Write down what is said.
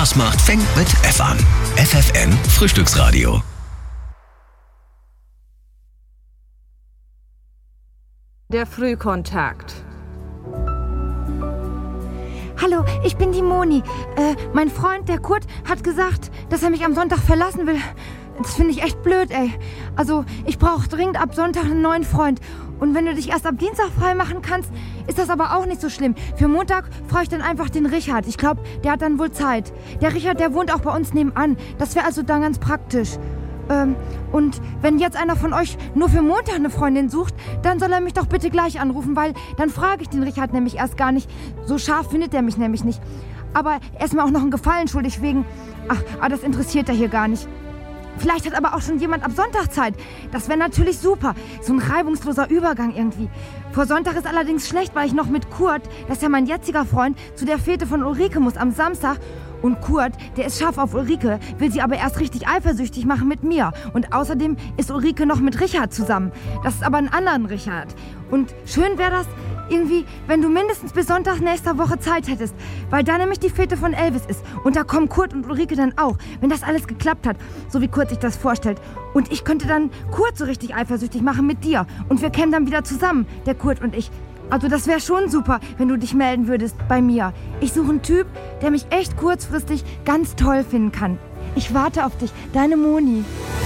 Was macht fängt mit F an. FFN Frühstücksradio. Der Frühkontakt. Hallo, ich bin die Moni. Mein Freund, der Kurt, hat gesagt, dass er mich am Sonntag verlassen will. Das finde ich echt blöd, ey. Also, ich brauche dringend ab Sonntag einen neuen Freund. Und wenn du dich erst ab Dienstag frei machen kannst, ist das aber auch nicht so schlimm. Für Montag frage ich dann einfach den Richard. Ich glaube, der hat dann wohl Zeit. Der Richard, der wohnt auch bei uns nebenan. Das wäre also dann ganz praktisch. Und wenn jetzt einer von euch nur für Montag eine Freundin sucht, dann soll er mich doch bitte gleich anrufen, weil dann frage ich den Richard nämlich erst gar nicht. So scharf findet er mich nämlich nicht. Aber er ist mir auch noch einen Gefallen schuldig wegen... Ach, das interessiert er hier gar nicht. Vielleicht hat aber auch schon jemand ab Sonntag Zeit. Das wäre natürlich super. So ein reibungsloser Übergang irgendwie. Vor Sonntag ist allerdings schlecht, weil ich noch mit Kurt, das ist ja mein jetziger Freund, zu der Fete von Ulrike muss am Samstag. Und Kurt, der ist scharf auf Ulrike, will sie aber erst richtig eifersüchtig machen mit mir. Und außerdem ist Ulrike noch mit Richard zusammen. Das ist aber ein anderer Richard. Und schön wäre das irgendwie, wenn du mindestens bis Sonntag nächster Woche Zeit hättest. Weil da nämlich die Fete von Elvis ist. Und da kommen Kurt und Ulrike dann auch, wenn das alles geklappt hat. So wie Kurt sich das vorstellt. Und ich könnte dann Kurt so richtig eifersüchtig machen mit dir. Und wir kämen dann wieder zusammen, der Kurt und ich. Also das wäre schon super, wenn du dich melden würdest bei mir. Ich suche einen Typ, der mich echt kurzfristig ganz toll finden kann. Ich warte auf dich, deine Moni.